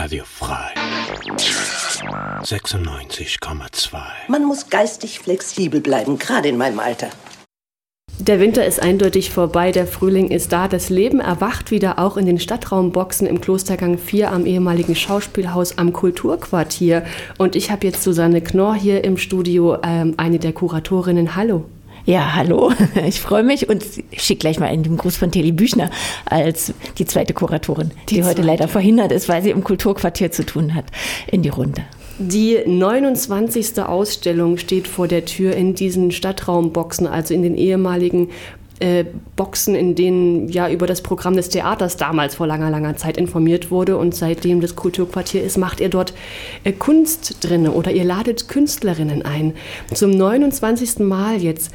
Radiofrei 96,2. Man muss geistig flexibel bleiben, gerade in meinem Alter. Der Winter ist eindeutig vorbei, der Frühling ist da. Das Leben erwacht wieder auch in den Stadtraumboxen im Klostergang 4 am ehemaligen Schauspielhaus am Kulturquartier. Und ich habe jetzt Susanne Knorr hier im Studio, eine der Kuratorinnen. Hallo. Ja, hallo. Ich freue mich und schicke gleich mal einen Gruß von Telly Büchner als die zweite Kuratorin, die heute leider verhindert ist, weil sie im Kulturquartier zu tun hat, in die Runde. Die 29. Ausstellung steht vor der Tür in diesen Stadtraumboxen, also in den ehemaligen Boxen, in denen ja über das Programm des Theaters damals vor langer, langer Zeit informiert wurde. Und seitdem das Kulturquartier ist, macht ihr dort Kunst drin oder ihr ladet Künstlerinnen ein. Zum 29. Mal jetzt.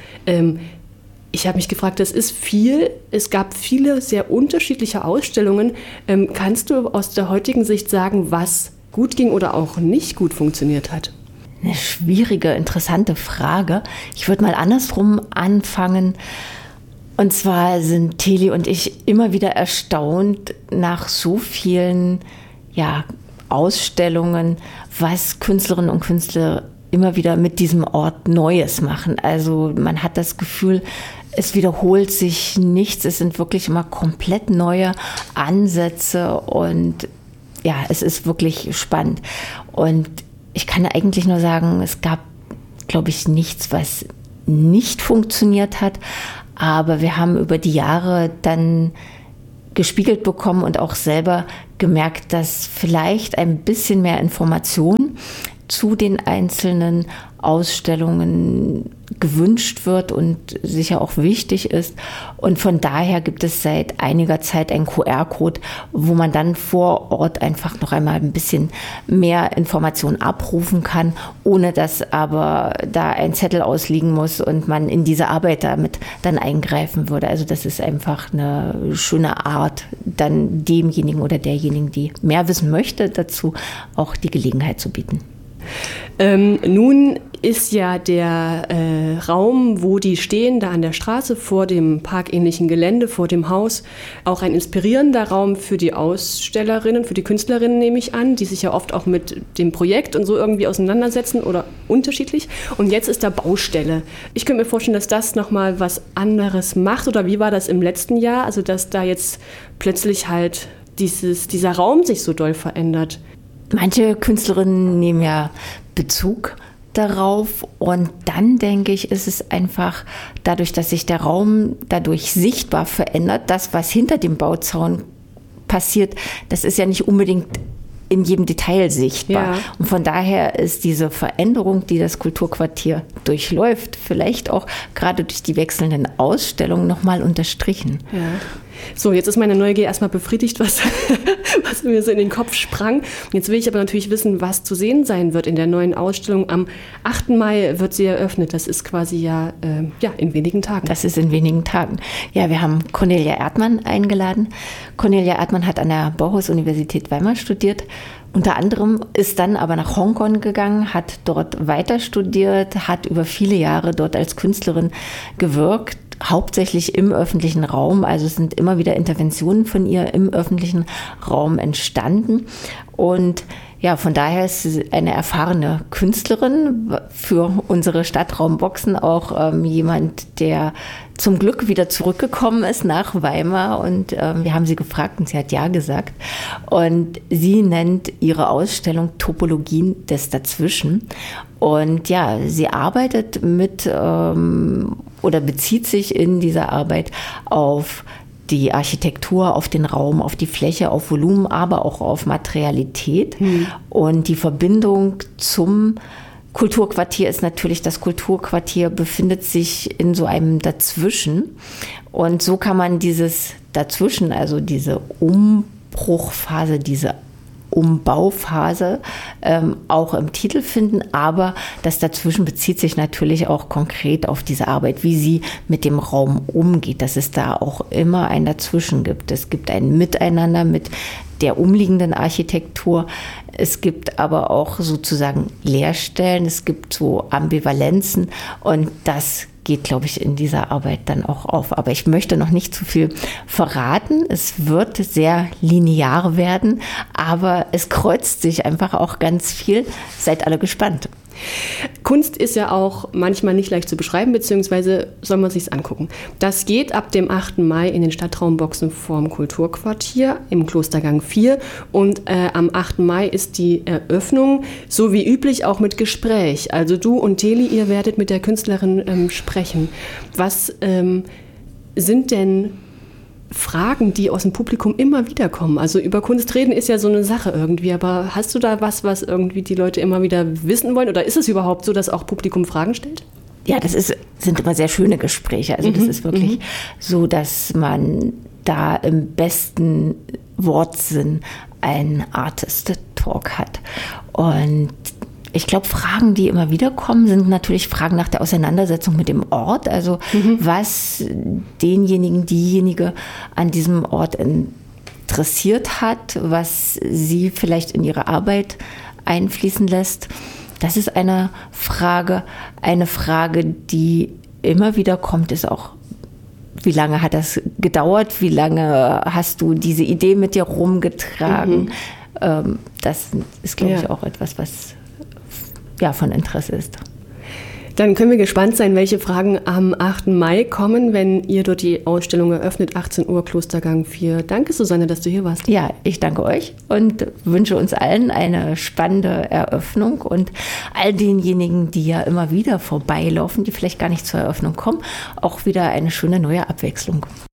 Ich habe mich gefragt, das ist viel. Es gab viele sehr unterschiedliche Ausstellungen. Kannst du aus der heutigen Sicht sagen, was gut ging oder auch nicht gut funktioniert hat? Eine schwierige, interessante Frage. Ich würde mal andersrum anfangen. Und zwar sind Telly und ich immer wieder erstaunt nach so vielen Ausstellungen, was Künstlerinnen und Künstler immer wieder mit diesem Ort Neues machen. Also man hat das Gefühl, es wiederholt sich nichts. Es sind wirklich immer komplett neue Ansätze und ja, es ist wirklich spannend. Und ich kann eigentlich nur sagen, es gab, glaube ich, nichts, was nicht funktioniert hat. Aber wir haben über die Jahre dann gespiegelt bekommen und auch selber gemerkt, dass vielleicht ein bisschen mehr Information zu den einzelnen Ausstellungen gewünscht wird und sicher auch wichtig ist. Und von daher gibt es seit einiger Zeit einen QR-Code, wo man dann vor Ort einfach noch einmal ein bisschen mehr Informationen abrufen kann, ohne dass aber da ein Zettel ausliegen muss und man in diese Arbeit damit dann eingreifen würde. Also das ist einfach eine schöne Art, dann demjenigen oder derjenigen, die mehr wissen möchte, dazu auch die Gelegenheit zu bieten. Nun ist ja der Raum, wo die stehen, da an der Straße vor dem parkähnlichen Gelände, vor dem Haus, auch ein inspirierender Raum für die Ausstellerinnen, für die Künstlerinnen, nehme ich an, die sich ja oft auch mit dem Projekt und so irgendwie auseinandersetzen oder unterschiedlich. Und jetzt ist da Baustelle. Ich könnte mir vorstellen, dass das nochmal was anderes macht. Oder wie war das im letzten Jahr? Also dass da jetzt plötzlich halt dieser Raum sich so doll verändert. Manche Künstlerinnen nehmen ja Bezug darauf und dann denke ich, ist es einfach dadurch, dass sich der Raum dadurch sichtbar verändert, das, was hinter dem Bauzaun passiert, das ist ja nicht unbedingt in jedem Detail sichtbar. Ja. Und von daher ist diese Veränderung, die das Kulturquartier durchläuft, vielleicht auch gerade durch die wechselnden Ausstellungen nochmal unterstrichen. Ja. So, jetzt ist meine Neugier erstmal befriedigt, was mir so in den Kopf sprang. Jetzt will ich aber natürlich wissen, was zu sehen sein wird in der neuen Ausstellung. Am 8. Mai wird sie eröffnet. Das ist quasi in wenigen Tagen. Das ist in wenigen Tagen. Ja, wir haben Cornelia Erdmann eingeladen. Cornelia Erdmann hat an der Bauhaus-Universität Weimar studiert. Unter anderem ist dann aber nach Hongkong gegangen, hat dort weiter studiert, hat über viele Jahre dort als Künstlerin gewirkt, hauptsächlich im öffentlichen Raum. Also es sind immer wieder Interventionen von ihr im öffentlichen Raum entstanden. Und ja, von daher ist sie eine erfahrene Künstlerin, für unsere Stadtraumboxen auch jemand, der zum Glück wieder zurückgekommen ist nach Weimar. Und wir haben sie gefragt und sie hat ja gesagt. Und sie nennt ihre Ausstellung Topologien des Dazwischen. Und ja, sie arbeitet mit oder bezieht sich in dieser Arbeit auf die Architektur, auf den Raum, auf die Fläche, auf Volumen, aber auch auf Materialität. Und die Verbindung zum Kulturquartier ist natürlich, das Kulturquartier befindet sich in so einem Dazwischen. Und so kann man dieses Dazwischen, also diese Umbruchphase, diese Umbauphase auch im Titel finden, aber das Dazwischen bezieht sich natürlich auch konkret auf diese Arbeit, wie sie mit dem Raum umgeht, dass es da auch immer ein Dazwischen gibt. Es gibt ein Miteinander mit der umliegenden Architektur. Es gibt aber auch sozusagen Leerstellen, es gibt so Ambivalenzen und das geht, glaube ich, in dieser Arbeit dann auch auf. Aber ich möchte noch nicht zu viel verraten. Es wird sehr linear werden, aber es kreuzt sich einfach auch ganz viel. Seid alle gespannt. Kunst ist ja auch manchmal nicht leicht zu beschreiben, beziehungsweise soll man sich's angucken. Das geht ab dem 8. Mai in den Stadtraumboxen vorm Kulturquartier im Klostergang 4 und am 8. Mai ist die Eröffnung, so wie üblich auch mit Gespräch. Also du und Teli, ihr werdet mit der Künstlerin sprechen. Was sind denn Fragen, die aus dem Publikum immer wieder kommen? Also über Kunst reden ist ja so eine Sache irgendwie, aber hast du da was irgendwie die Leute immer wieder wissen wollen? Oder ist es überhaupt so, dass auch Publikum Fragen stellt? Ja, sind immer sehr schöne Gespräche. Also das ist wirklich so, dass man da im besten Wortsinn einen Artist-Talk hat. Und ich glaube, Fragen, die immer wieder kommen, sind natürlich Fragen nach der Auseinandersetzung mit dem Ort. Also was diejenige an diesem Ort interessiert hat, was sie vielleicht in ihre Arbeit einfließen lässt. Das ist eine Frage. Eine Frage, die immer wieder kommt, ist auch, wie lange hat das gedauert? Wie lange hast du diese Idee mit dir rumgetragen? Das ist, glaube ich, auch etwas, was von Interesse ist. Dann können wir gespannt sein, welche Fragen am 8. Mai kommen, wenn ihr dort die Ausstellung eröffnet, 18 Uhr, Klostergang 4. Danke, Susanne, dass du hier warst. Ja, ich danke euch und wünsche uns allen eine spannende Eröffnung und all denjenigen, die ja immer wieder vorbeilaufen, die vielleicht gar nicht zur Eröffnung kommen, auch wieder eine schöne neue Abwechslung.